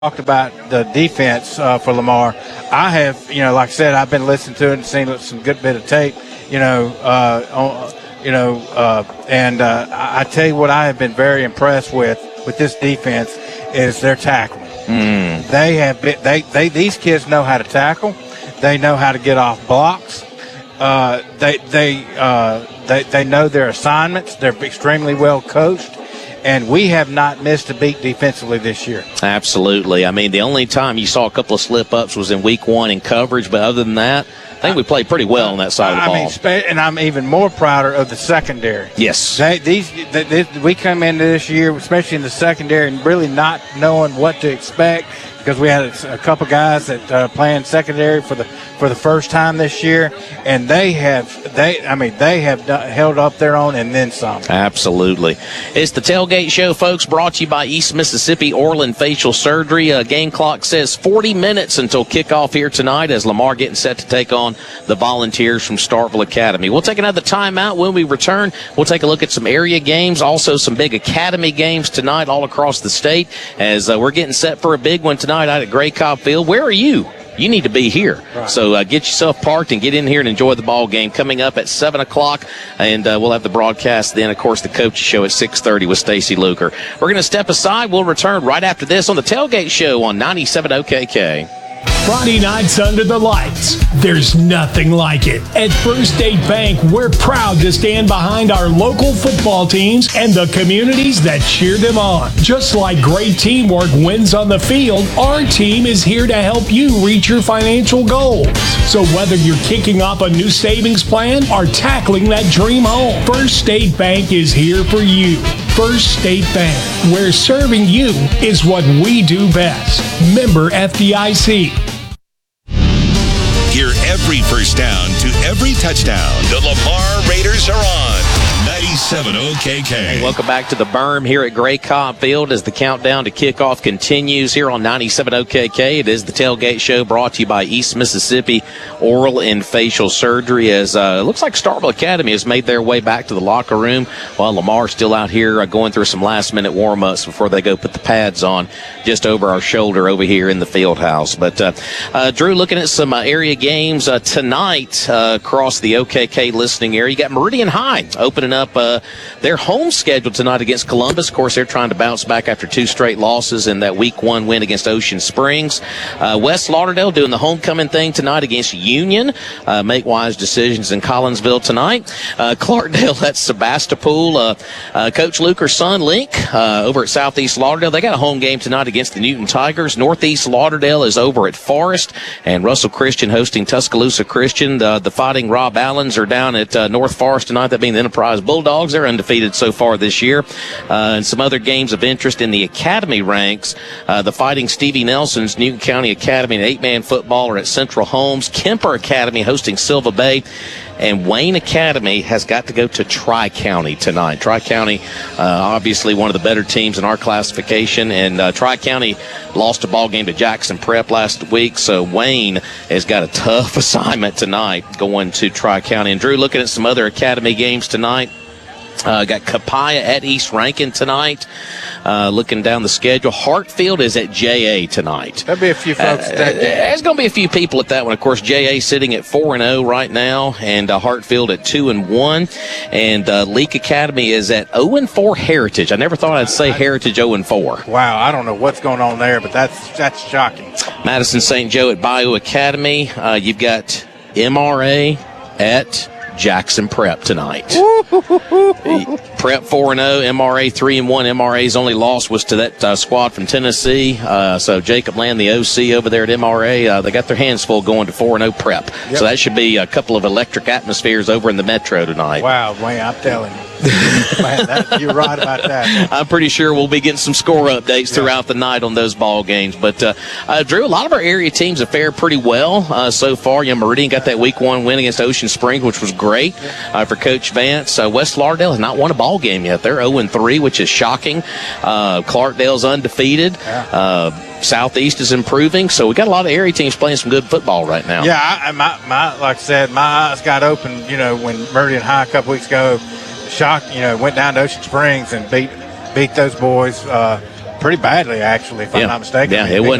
talked about the defense for Lamar. I have, like I said, I've been listening to it and seen some good bit of tape, and I tell you what I have been very impressed with this defense is their tackling. They have been, these kids know how to tackle. They know how to get off blocks. They know their assignments. They're extremely well coached. And we have not missed a beat defensively this year. Absolutely. I mean, the only time you saw a couple of slip-ups was in week 1 in coverage, but other than that, I think we played pretty well on that side of the ball. And I'm even more prouder of the secondary. Yes. We come into this year, especially in the secondary, and really not knowing what to expect because we had a couple guys that playing secondary for the first time this year, and they have held up their own and then some. Absolutely. It's the Tailgate Show, folks, brought to you by East Mississippi Orland Facial Surgery. Game clock says 40 minutes until kickoff here tonight as Lamar getting set to take on the Volunteers from Starkville Academy. We'll take another timeout. When we return, we'll take a look at some area games, also some big academy games tonight all across the state as we're getting set for a big one tonight out at Gray Cobb Field. Where are you? You need to be here. Right. So get yourself parked and get in here and enjoy the ball game coming up at 7 o'clock. And we'll have the broadcast then, of course, the coaches show at 6:30 with Stacy Luker. We're going to step aside. We'll return right after this on the Tailgate Show on 97 OKK. Friday nights under the lights. There's nothing like it. At First State Bank, we're proud to stand behind our local football teams and the communities that cheer them on. Just like great teamwork wins on the field, our team is here to help you reach your financial goals. So whether you're kicking off a new savings plan or tackling that dream home, First State Bank is here for you. First State Bank, where serving you is what we do best. Member FDIC. Hear every first down to every touchdown. The Lamar Raiders are on 97 OKK. Hey, welcome back to the Berm here at Gray Cobb Field as the countdown to kickoff continues here on 97 OKK. It is the Tailgate Show brought to you by East Mississippi Oral and Facial Surgery as it looks like Starkville Academy has made their way back to the locker room while Lamar's still out here going through some last-minute warm-ups before they go put the pads on just over our shoulder over here in the field house. But, Drew, looking at some area games tonight across the OKK listening area. You got Meridian High opening up their home schedule tonight against Columbus. Of course, they're trying to bounce back after 2 straight losses in that week 1 win against Ocean Springs. West Lauderdale doing the homecoming thing tonight against Union. Make wise decisions in Collinsville tonight. Clarkdale, that's Sebastopol. Coach Luker's son, Link, over at Southeast Lauderdale. They got a home game tonight against the Newton Tigers. Northeast Lauderdale is over at Forest, and Russell Christian hosting Tuscaloosa Christian. The Fighting Rob Allens are down at North Forest tonight, that being the Enterprise Bulldogs. They're undefeated so far this year. And some other games of interest in the academy ranks. The Fighting Stevie Nelson's Newton County Academy and 8-man football are at Central Holmes. Kemper Academy hosting Silva Bay. And Wayne Academy has got to go to Tri-County tonight. Tri-County, obviously one of the better teams in our classification. And Tri-County lost a ball game to Jackson Prep last week. So Wayne has got a tough assignment tonight going to Tri-County. And Drew, looking at some other academy games tonight. Got Capaya at East Rankin tonight. Looking down the schedule, Hartfield is at JA tonight. There'll be a few folks at that game. There's going to be a few people at that one. Of course, JA sitting at 4-0 right now, and Hartfield at 2-1. And Leak Academy is at 0-4 Heritage. I never thought I'd say Heritage 0-4. Wow, I don't know what's going on there, but that's shocking. Madison St. Joe at Bayou Academy. You've got MRA at Jackson Prep tonight. Prep 4-0, MRA 3-1. MRA's only loss was to that squad from Tennessee. So Jacob Land, the OC over there at MRA, they got their hands full going to 4-0 Prep. Yep. So that should be a couple of electric atmospheres over in the Metro tonight. Wow, Wayne, I'm telling you. Man, you're right about that. I'm pretty sure we'll be getting some score updates throughout the night on those ball games. But, Drew, a lot of our area teams have fared pretty well so far. Meridian got that week 1 win against Ocean Springs, which was great for Coach Vance. West Lauderdale has not won a ball game yet. They're 0-3, which is shocking. Clarkdale's undefeated. Southeast is improving, so we got a lot of area teams playing some good football right now. Yeah, like I said, my eyes got open, when Meridian High a couple weeks ago went down to Ocean Springs and beat those boys pretty badly, actually, if I'm not mistaken. Yeah, I mean, it wasn't